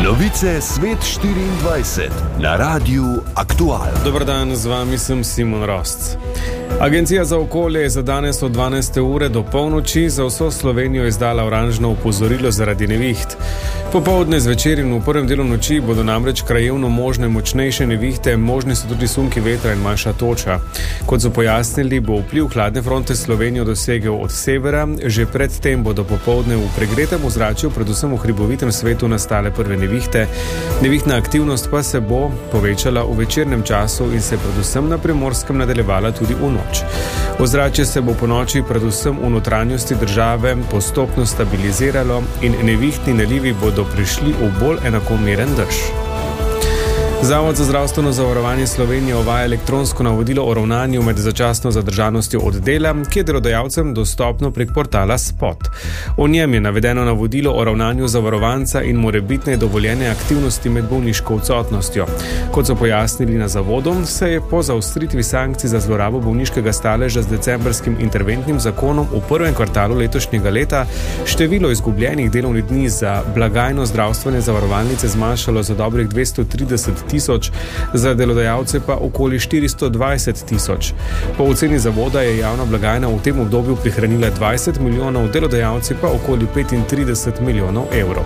Novice Svet 24 na Radiu Aktual. Dober dan, z vami sem Simon Rosc. Agencija za okolje je za danes od 12. ure do polnoči za vso Slovenijo izdala oranžno opozorilo zaradi neviht. Popoldne, zvečer in v prvem delu noči bodo namreč krajevno možne močnejše nevihte, možni so tudi sunki vetra in manjša toča. Kot so pojasnili, bo vpliv hladne fronte Slovenijo dosegel od severa, že predtem bodo popoldne v pregretem ozračju, predvsem v hribovitem svetu, nastale prve nevihte. Nevihtna aktivnost pa se bo povečala v večernem času in se predvsem na Primorskem nadaljevala tudi v noč. Ozračje se bo po noči predvsem v notranjosti države postopno stabiliziralo in nevihtni nalivi bodo prišli v bolj enakomeren dež. Zavod za zdravstveno zavarovanje Slovenije uvaja elektronsko navodilo o ravnanju med začasno zadržanostjo od dela, ki je delodajalcem dostopno prek portala Spot. O njem je navedeno navodilo o ravnanju zavarovanca in morebitne dovoljene aktivnosti med bolniško odsotnostjo. Kot so pojasnili na zavodu, se je po zaostritvi sankcij za zlorabo bolniškega staleža z decembrskim interventnim zakonom v prvem kvartalu letošnjega leta število izgubljenih delovnih dni za blagajno zdravstvene zavarovalnice zmanjšalo za dobrih 230 tisoč, za delodajalce pa okoli 420 tisoč. Po oceni zavoda je javna blagajna v tem obdobju prihranila 20 milijonov, delodajalci pa okoli 35 milijonov evrov.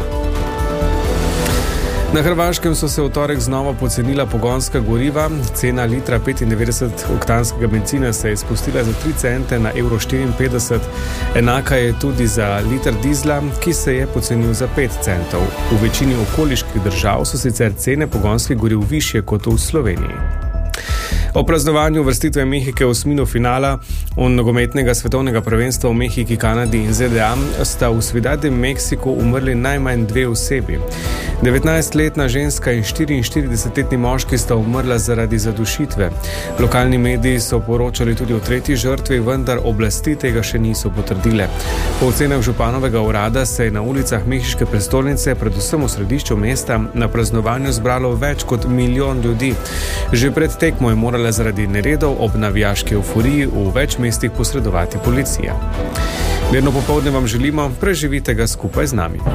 Na Hrvaškem so se v torek znova pocenila pogonska goriva. Cena litra 95-oktanskega bencina se je spustila za 3 cente na evro 54. Enaka je tudi za liter dizla, ki se je pocenil za 5 centov. V večini okoliških držav so sicer cene pogonskih goriv višje kot v Sloveniji. O praznovanju uvrstitve Mehike v osmino finala nogometnega svetovnega prvenstva v Mehiki, Kanadi in ZDA sta v Ciudad de México umrli najmanj 2 osebi. 19-letna ženska in 44-letni moški sta umrla zaradi zadušitve. Lokalni mediji so poročali tudi o 3. žrtvi, vendar oblasti tega še niso potrdile. Po ocenah županovega urada se je na ulicah mehiške prestolnice, predvsem v središču mesta, na praznovanju zbralo več kot 1 milijon ljudi. Že pred tekmo je morala zaradi neredov ob navijaški euforiji v več mestih posredovati policija. Mirno popoldne vam želimo, preživite ga skupaj z nami.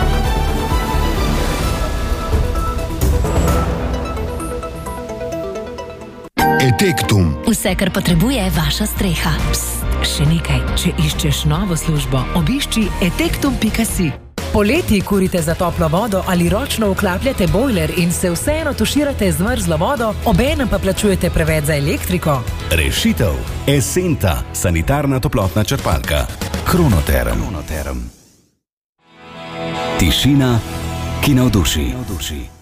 Etektum. Vse, kar potrebuje vaša streha. Psst, še nekaj. Če iščeš novo službo, obišči etektum.si. Poleti kurite za toplo vodo ali ročno vklapljate bojler in se vseeno tuširate z mrzlo vodo, obenem pa plačujete preveč za elektriko? Rešitev. Esenta, sanitarna toplotna črpalka. Kronoterm. Tišina, ki navduši.